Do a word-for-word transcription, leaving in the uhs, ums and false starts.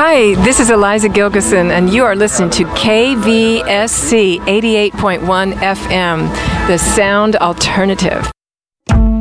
Hi, this is Eliza Gilgison, and you are listening to K V S C eighty-eight point one F M, the Sound Alternative.